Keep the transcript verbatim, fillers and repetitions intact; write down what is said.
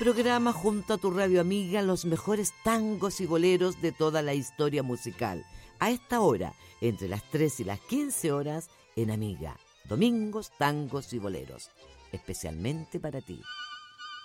Programa junto a tu radio amiga los mejores tangos y boleros de toda la historia musical. A esta hora, entre las tres y las quince horas, en Amiga. Domingos, tangos y boleros. Especialmente para ti.